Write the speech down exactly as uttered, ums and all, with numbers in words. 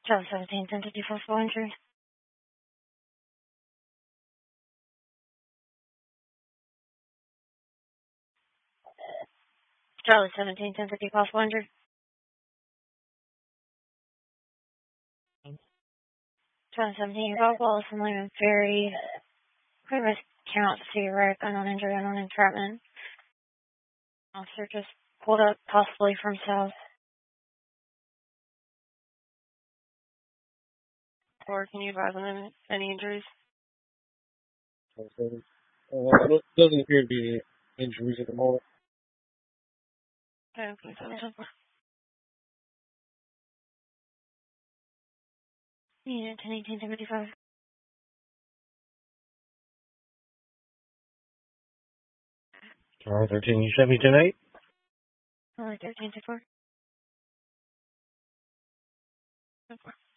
Charlie seventeen, ten fifty-four, full injury. Charlie seventeen, ten fifty-four, full injury. Charlie seventeen, Rock Wallace and Lehman Ferry. Previous count, theoretic, unknown injury, unknown entrapment. Officer just pulled up, possibly from south. Or can you advise on any injuries? Okay. Uh, doesn't appear to be any injuries at the moment. Okay, okay, so so far. Unit ten eighteen, seventy-five. Charlie thirteen, you sent me tonight? Only thirteen to four.